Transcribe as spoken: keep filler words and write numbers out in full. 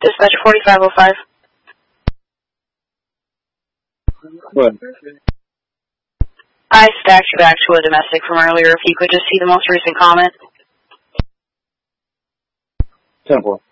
Dispatch forty-five oh five. What? I stacked you back to a domestic from earlier. If you could just see the most recent comment. Temple.